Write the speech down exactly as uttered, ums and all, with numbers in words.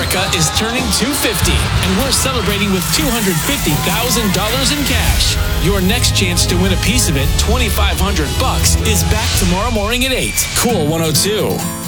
America is turning two hundred fifty, and we're celebrating with two hundred fifty thousand dollars in cash. Your next chance to win a piece of it, twenty-five hundred bucks, is back tomorrow morning at eight. Cool one oh two.